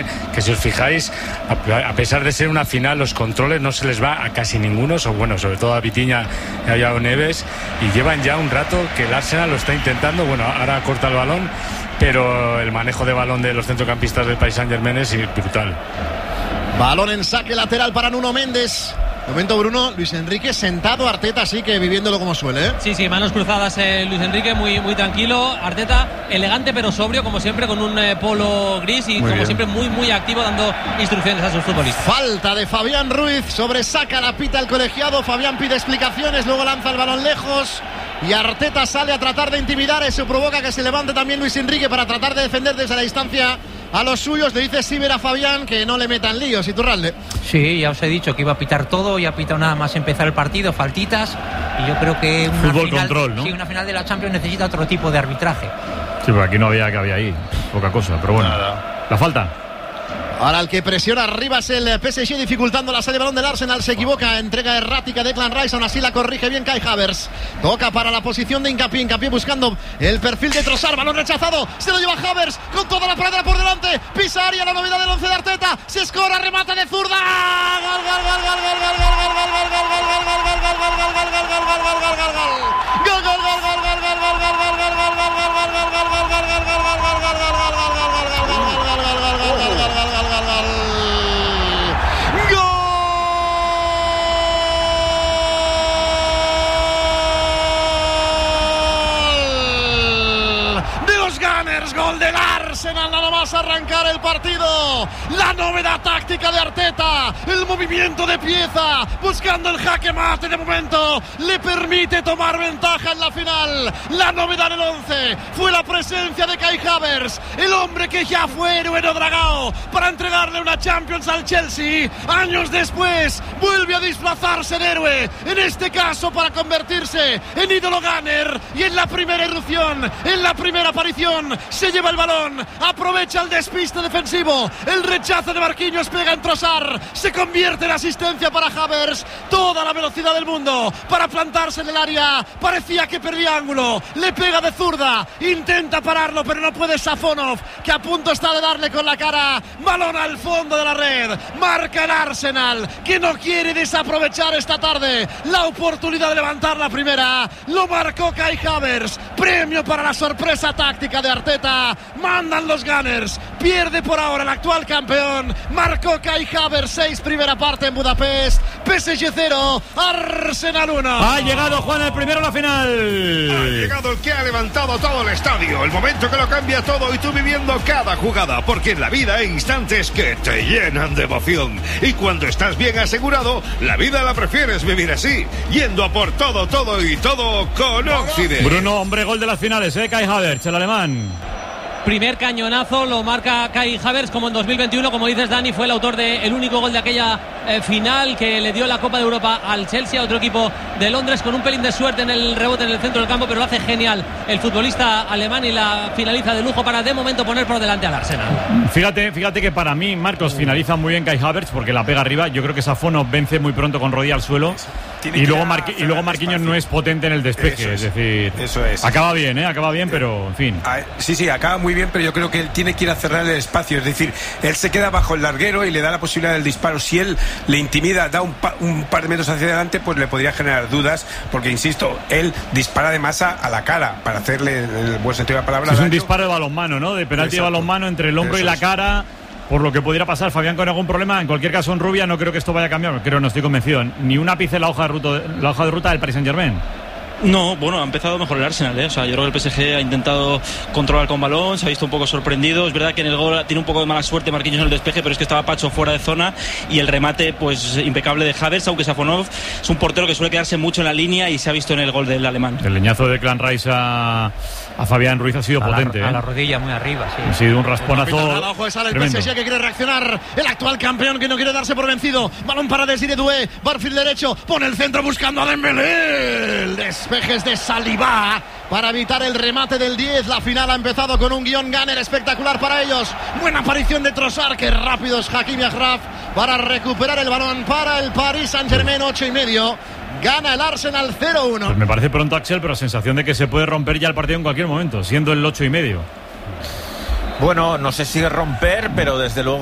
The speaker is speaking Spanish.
que si os fijáis, a pesar de ser una final, los controles no se les va a casi ninguno, sobre todo a Vitinha y a Joao Neves, y llevan ya un rato que el Arsenal lo está intentando. Bueno, ahora corta el balón, pero el manejo de balón de los centrocampistas del Paris Saint-Germain es brutal. Balón en saque lateral para Nuno Méndez. Momento, Bruno, Luis Enrique sentado, Arteta sí que viviéndolo como suele, ¿eh? Sí, manos cruzadas, Luis Enrique, muy tranquilo. Arteta, elegante pero sobrio, como siempre, con un polo gris y siempre muy activo, dando instrucciones a sus futbolistas. Falta de Fabián Ruiz, sobresaca la pita el colegiado. Fabián pide explicaciones, luego lanza el balón lejos y Arteta sale a tratar de intimidar. Eso provoca que se levante también Luis Enrique para tratar de defender desde la distancia a los suyos. Le dice Siver a Fabián que no le metan líos. Iturralde. Sí, ya os he dicho que iba a pitar todo, y ha pitado nada más empezar el partido, faltitas, y yo creo que una fútbol final, control, ¿no? Sí, una final de la Champions necesita otro tipo de arbitraje. Sí, pero aquí no había que había ahí, poca cosa, pero bueno. Nada. La falta. Ahora el que presiona arriba es el PSG, dificultando la salida de balón del Arsenal. Se equivoca, entrega errática de Declan Rice, aún así la corrige bien Kai Havertz. Toca para la posición de Hincapié buscando el perfil de Trossard, balón rechazado, se lo lleva Havertz con toda la pradera por delante, pisa área, la novedad del 11 de Arteta, se escora, remata de zurda, gol del Arsenal, nada más arrancar el partido. La novedad táctica de Arteta, el movimiento de pieza, buscando el jaque mate, de momento le permite tomar ventaja en la final. La novedad del 11 fue la presencia de Kai Havertz, el hombre que ya fue héroe de Dragao para entregarle una Champions al Chelsea. Años después vuelve a desplazarse en héroe, en este caso para convertirse en ídolo gunner, y en la primera irrupción, en la primera aparición, se lleva el balón, aprovecha el despiste defensivo, el rechazo de Marquinhos, pega en Trossard, se convierte en asistencia para Havertz, toda la velocidad del mundo para plantarse en el área, parecía que perdía ángulo, le pega de zurda, intenta pararlo pero no puede Safonov, que a punto está de darle con la cara, balón al fondo de la red, marca el Arsenal, que no quiere desaprovechar esta tarde la oportunidad de levantar la primera, lo marcó Kai Havertz, premio para la sorpresa táctica de Arteta. Mandan los Gunners, pierde por ahora el actual campeón, marcó Kai Havertz, 6 primera parte en Budapest, PSG 0, Arsenal 1. Ha llegado Juan el primero a la final. Ha llegado el que ha levantado todo el estadio, el momento que lo cambia todo y tú viviendo cada jugada, porque en la vida hay instantes que te llenan de emoción y cuando estás bien asegurado, la vida la prefieres vivir así, yendo a por todo y todo con Occident. Bruno, hombre gol de las finales, Kai Havertz, el alemán. Primer cañonazo lo marca Kai Havertz, como en 2021, como dices, Dani, fue el autor del único gol de aquella final que le dio la Copa de Europa al Chelsea, a otro equipo de Londres, con un pelín de suerte en el rebote en el centro del campo, pero lo hace genial el futbolista alemán y la finaliza de lujo para de momento poner por delante al Arsenal. Fíjate que para mí Marcos finaliza muy bien Kai Havertz porque la pega arriba. Yo creo que Safonov vence muy pronto con rodilla al suelo. Y luego Marquinhos no es potente en el despeje, es decir, acaba bien, pero en fin. Sí, acaba muy bien, pero yo creo que él tiene que ir a cerrar el espacio, es decir, él se queda bajo el larguero y le da la posibilidad del disparo. Si él le intimida, da un par de metros hacia adelante, pues le podría generar dudas, porque insisto, él dispara de masa a la cara para hacerle, en el buen sentido de la palabra, es un disparo de balonmano, ¿no? De penalti de balonmano entre el hombro y la cara. Por lo que pudiera pasar, Fabián, con algún problema. En cualquier caso, en Rubia no creo que esto vaya a cambiar. No estoy convencido. Ni un ápice en la hoja de ruta del Paris Saint-Germain. No, bueno, ha empezado mejor el Arsenal, ¿eh? O sea, yo creo que el PSG ha intentado controlar con balón, se ha visto un poco sorprendido. Es verdad que en el gol tiene un poco de mala suerte Marquinhos en el despeje, pero es que estaba Pacho fuera de zona y el remate, pues impecable de Havertz, aunque Safonov es un portero que suele quedarse mucho en la línea y se ha visto en el gol del alemán. El leñazo de Declan Rice a Fabián Ruiz ha sido potente. A la rodilla muy arriba, sí. Ha sido un rasponazo. Ojo, sale el PSG que quiere reaccionar. El actual campeón que no quiere darse por vencido. Balón para Desiré Doué. Barfield derecho. Pone el centro buscando a Dembélé. El despeje es de Saliba para evitar el remate del 10. La final ha empezado con un guión gunner espectacular para ellos. Buena aparición de Trossard. Que rápido es Hakimi Achraf para recuperar el balón para el Paris Saint-Germain. 8,5. Gana el Arsenal 0-1. Pues me parece pronto, Axel, pero sensación de que se puede romper ya el partido en cualquier momento, siendo el 8,5. Bueno, no sé si romper, pero desde luego